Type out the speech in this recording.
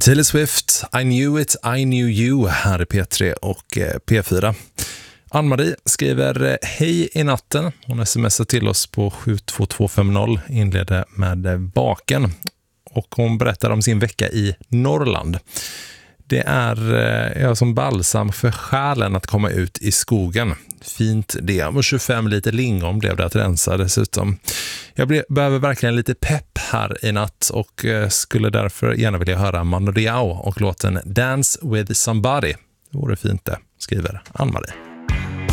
Taylor Swift, I knew it, I knew you här i P3 och P4. Ann-Marie skriver hej i natten. Hon smsar till oss på 72250, inleder med baken. Och hon berättar om sin vecka i Norrland. Det är som balsam för själen att komma ut i skogen. Fint det. Och 25 liter lingon blev det att rensa dessutom. Jag behöver verkligen lite pepp här i natt och skulle därför gärna vilja höra Mano Diao och låten Dance with Somebody. Det vore fint det, skriver Ann-Marie.